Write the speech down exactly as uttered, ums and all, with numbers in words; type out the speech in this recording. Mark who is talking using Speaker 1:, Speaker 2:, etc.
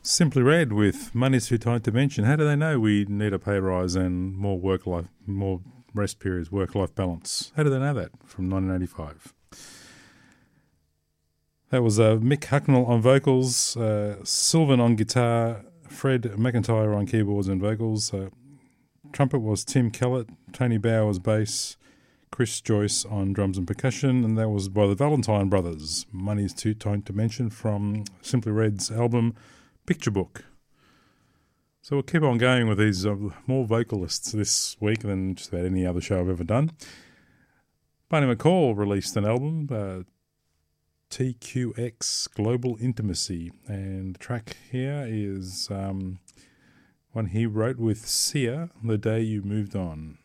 Speaker 1: Simply Red with Money's Too Tight to Mention. How do they know we need a pay rise and more work life, more rest periods, work life balance? How do they know that? From nineteen eighty-five. That was uh, Mick Hucknall on vocals, uh, Sylvan on guitar, Fred McIntyre on keyboards and vocals. Uh, trumpet was Tim Kellett, Tony Bowers bass, Chris Joyce on drums and percussion, and that was by the Valentine Brothers. Money's Too Tight to Mention from Simply Red's album Picture Book. So we'll keep on going with these uh, more vocalists this week than just about any other show I've ever done. Barney McCall released an album, uh, T Q X Global Intimacy, and the track here is um, one he wrote with Sia, The Day You Moved On.